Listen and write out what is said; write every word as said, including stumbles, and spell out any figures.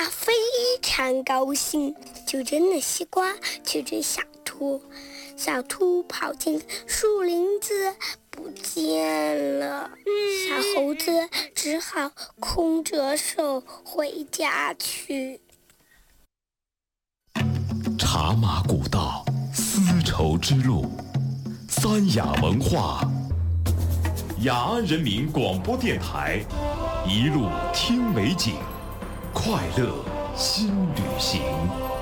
他非常高兴，就扔了西瓜去追小兔。小兔跑进树林子不见了，小猴子只好空着手回家去。 茶马古道，丝绸之路，三雅文化，雅安人民广播电台，一路听美景，快乐新旅行。